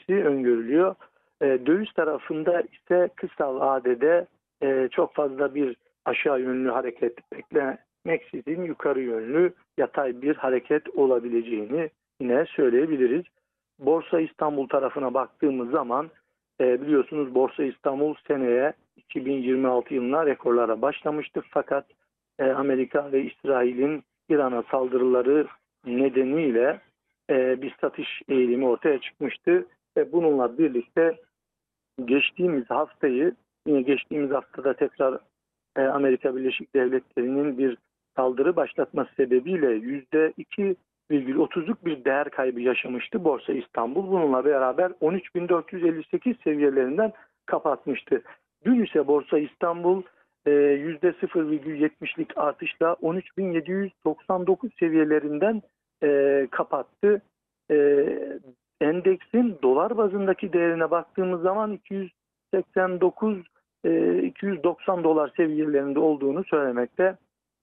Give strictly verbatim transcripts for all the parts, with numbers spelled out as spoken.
gelmesi öngörülüyor. E, döviz tarafında ise kısa vadede e, çok fazla bir aşağı yönlü hareket beklemeksizin yukarı yönlü yatay bir hareket olabileceğini yine söyleyebiliriz. Borsa İstanbul tarafına baktığımız zaman e, biliyorsunuz Borsa İstanbul seneye iki bin yirmi altı yılına rekorlara başlamıştı. Fakat e, Amerika ve İsrail'in İran'a saldırıları nedeniyle e, bir satış eğilimi ortaya çıkmıştı. Ve bununla birlikte geçtiğimiz haftayı, yine geçtiğimiz haftada tekrar e, Amerika Birleşik Devletleri'nin bir saldırı başlatması sebebiyle yüzde iki virgül otuzluk bir değer kaybı yaşamıştı Borsa İstanbul. Bununla beraber on üç bin dört yüz elli sekiz seviyelerinden kapatmıştı. Dün ise Borsa İstanbul e, yüzde sıfır virgül yetmişlik artışla on üç bin yedi yüz doksan dokuz seviyelerinden e, kapattı. E, endeksin dolar bazındaki değerine baktığımız zaman iki yüz seksen dokuz iki yüz doksan dolar seviyelerinde olduğunu söylemekte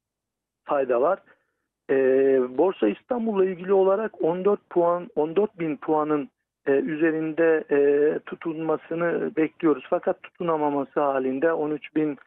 fayda var. E, Borsa İstanbul'la ilgili olarak on dört puan, on dört bin puanın e, üzerinde e, tutunmasını bekliyoruz. Fakat tutunamaması halinde on üç bin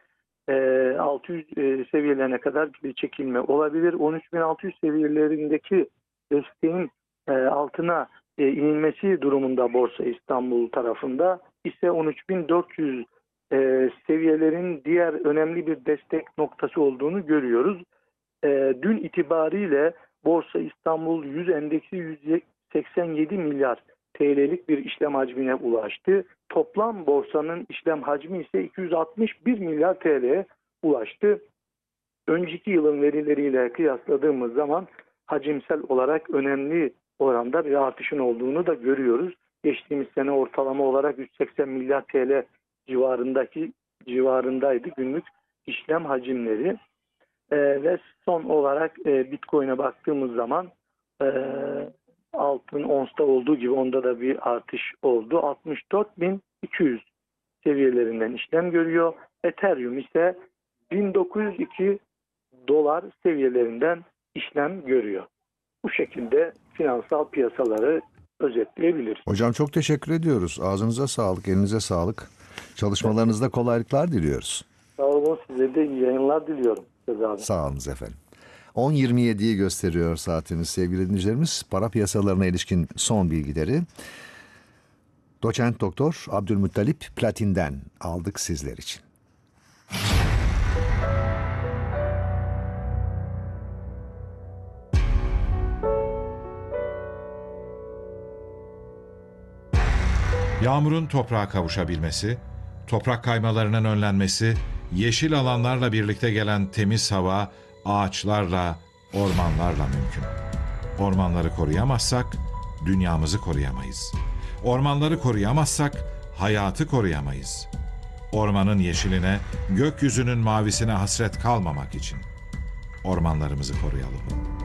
altı yüz e, seviyelerine kadar bir çekilme olabilir. on üç bin altı yüz seviyelerindeki desteğin e, altına e, inilmesi durumunda Borsa İstanbul tarafında ise on üç bin dört yüz e, seviyelerin diğer önemli bir destek noktası olduğunu görüyoruz. E, dün itibariyle Borsa İstanbul yüz endeksi yüz seksen yedi milyar T L'lik bir işlem hacmine ulaştı. Toplam borsanın işlem hacmi ise iki yüz altmış bir milyar T L'ye ulaştı. Önceki yılın verileriyle kıyasladığımız zaman hacimsel olarak önemli oranda bir artışın olduğunu da görüyoruz. Geçtiğimiz sene ortalama olarak yüz seksen milyar T L civarındaki civarındaydı günlük işlem hacimleri. Ee, ve son olarak e, Bitcoin'e baktığımız zaman e, altın onsta olduğu gibi onda da bir artış oldu. altmış dört bin iki yüz seviyelerinden işlem görüyor. Ethereum ise bin dokuz yüz iki dolar seviyelerinden işlem görüyor. Bu şekilde finansal piyasaları özetleyebiliriz. Hocam çok teşekkür ediyoruz. Ağzınıza sağlık, elinize sağlık. Çalışmalarınızda kolaylıklar diliyoruz. Sağ olun, size de iyi yayınlar diliyorum. Sağ olun efendim. on yirmi yediyi gösteriyor saatiniz sevgili dinleyicilerimiz. Para piyasalarına ilişkin son bilgileri Doçent Doktor Abdülmuttalip Platin'den aldık sizler için. Yağmurun toprağa kavuşabilmesi, toprak kaymalarının önlenmesi, yeşil alanlarla birlikte gelen temiz hava, ağaçlarla, ormanlarla mümkün. Ormanları koruyamazsak, dünyamızı koruyamayız. Ormanları koruyamazsak, hayatı koruyamayız. Ormanın yeşiline, gökyüzünün mavisine hasret kalmamak için ormanlarımızı koruyalım.